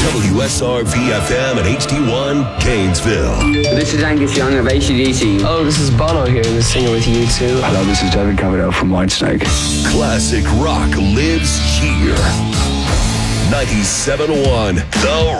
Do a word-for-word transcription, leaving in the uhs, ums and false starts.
W S R V F M and H D one, Gainesville. This is Angus Young of A C D C. Oh, this is Bono here, the singer with U two. Hello, this is David Coverdale from Whitesnake. Classic rock lives here. ninety-seven point one, The